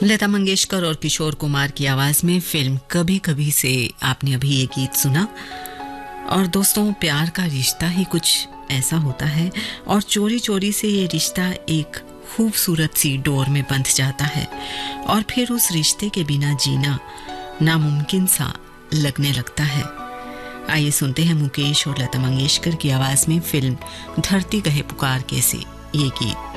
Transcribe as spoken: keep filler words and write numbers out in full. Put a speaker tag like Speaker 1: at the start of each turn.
Speaker 1: लता मंगेशकर और किशोर कुमार की आवाज में फिल्म कभी कभी से आपने अभी ये गीत सुना। और दोस्तों, प्यार का रिश्ता ही कुछ ऐसा होता है और चोरी चोरी से ये रिश्ता एक खूबसूरत सी डोर में बंध जाता है और फिर उस रिश्ते के बिना जीना नामुमकिन सा लगने लगता है। आइए सुनते हैं मुकेश और लता मंगेशकर की आवाज में फिल्म धरती कहे पुकार के से ये गीत।